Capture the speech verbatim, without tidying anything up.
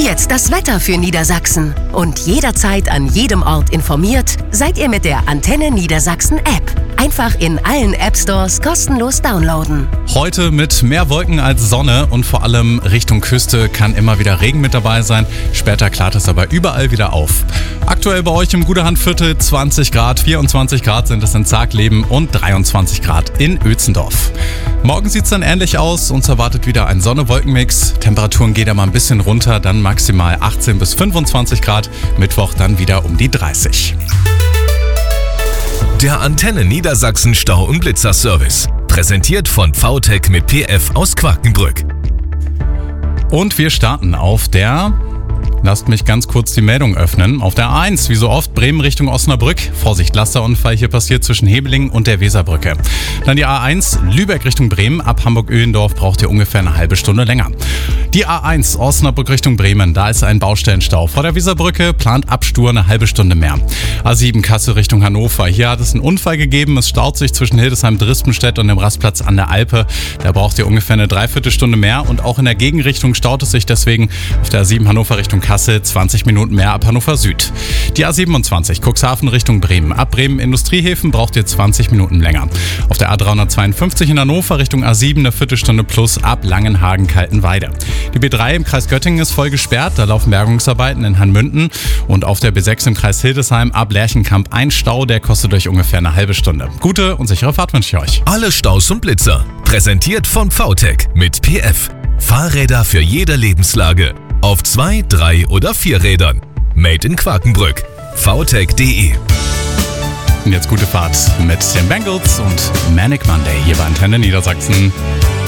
jetzt das Wetter für Niedersachsen. Und jederzeit an jedem Ort informiert seid ihr mit der Antenne Niedersachsen App. Einfach in allen App-Stores kostenlos downloaden. Heute mit mehr Wolken als Sonne und vor allem Richtung Küste kann immer wieder Regen mit dabei sein. Später klart es aber überall wieder auf. Aktuell bei euch im Gudehandviertel zwanzig Grad, vierundzwanzig Grad sind es in Zarkleben und dreiundzwanzig Grad in Uelzendorf. Morgen sieht es dann ähnlich aus. Uns erwartet wieder ein Sonne-Wolken-Mix. Temperaturen gehen aber ein bisschen runter, dann maximal achtzehn bis fünfundzwanzig Grad. Mittwoch dann wieder um die dreißig. Der Antenne Niedersachsen Stau- und Blitzer-Service. Präsentiert von V T E C mit P F aus Quakenbrück. Und wir starten auf der... Lasst mich ganz kurz die Meldung öffnen. Auf der A eins, wie so oft, Bremen Richtung Osnabrück. Vorsicht, Lasterunfall hier passiert zwischen Hebelingen und der Weserbrücke. Dann die A eins, Lübeck Richtung Bremen. Ab Hamburg-Öhlendorf braucht ihr ungefähr eine halbe Stunde länger. Die A eins, Osnabrück Richtung Bremen. Da ist ein Baustellenstau. Vor der Weserbrücke plant Abstur eine halbe Stunde mehr. A sieben, Kassel Richtung Hannover. Hier hat es einen Unfall gegeben. Es staut sich zwischen Hildesheim-Drispenstedt und dem Rastplatz an der Alpe. Da braucht ihr ungefähr eine Dreiviertelstunde mehr. Und auch in der Gegenrichtung staut es sich deswegen auf der A sieben Hannover Richtung Kassel zwanzig Minuten mehr ab Hannover Süd. Die A siebenundzwanzig Cuxhaven Richtung Bremen. Ab Bremen Industriehäfen braucht ihr zwanzig Minuten länger. Auf der A dreihundertzweiundfünfzig in Hannover Richtung A sieben eine Viertelstunde plus ab Langenhagen-Kaltenweide. Die B drei im Kreis Göttingen ist voll gesperrt. Da laufen Bergungsarbeiten in Hanmünden. Und auf der B sechs im Kreis Hildesheim ab Lerchenkamp ein Stau, der kostet euch ungefähr eine halbe Stunde. Gute und sichere Fahrt wünsche ich euch. Alle Staus und Blitzer. Präsentiert von V T E C mit P F. Fahrräder für jede Lebenslage. Auf zwei, drei oder vier Rädern. Made in Quakenbrück. V T E C punkt de. Und jetzt gute Fahrt mit den Bengals und Manic Monday hier bei Antenne Niedersachsen.